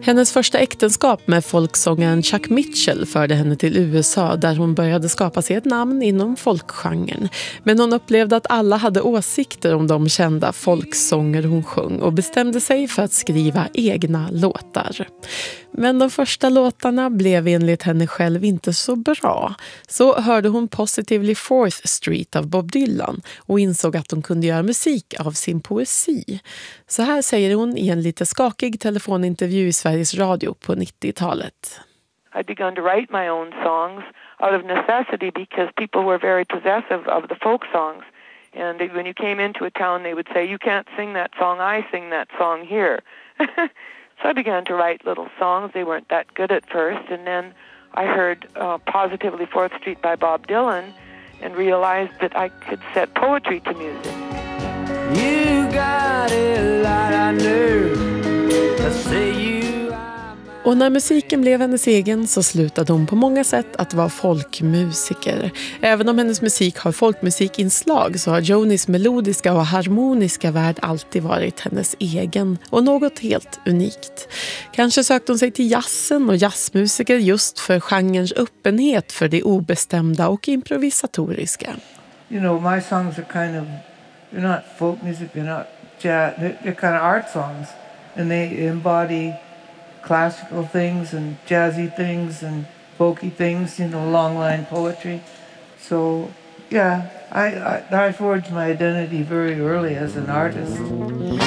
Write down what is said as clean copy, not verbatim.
Hennes första äktenskap med folksångaren Chuck Mitchell förde henne till USA där hon började skapa sig ett namn inom folkgenren. Men hon upplevde att alla hade åsikter om de kända folksånger hon sjöng och bestämde sig för att skriva egna låtar. Men de första låtarna blev enligt henne själv inte så bra. Så hörde hon Positively 4th Street av Bob Dylan och insåg att hon kunde göra musik av sin poesi. Så här säger hon i en lite skakig telefonintervju i Sveriges Radio på 90-talet. I'd begun to write my own songs out of necessity because people were very possessive of the folk songs. And when you came into a town they would say, you can't sing that song, I sing that song here. So I began to write little songs. They weren't that good at first. And then I heard Positively 4th Street by Bob Dylan and realized that I could set poetry to music. You got it like I knew. I say you. Och när musiken blev hennes egen så slutade hon på många sätt att vara folkmusiker. Även om hennes musik har folkmusikinslag så har Jonis melodiska och harmoniska värld alltid varit hennes egen och något helt unikt. Kanske sökte hon sig till jazzen och jazzmusiker just för genrens öppenhet för det obestämda och improvisatoriska. You know, my songs are kind of, they're not folk music, they're not jazz, they're kind of art songs and they embody classical things and jazzy things and folky things, you know, long line poetry. So, yeah, I forged my identity very early as an artist.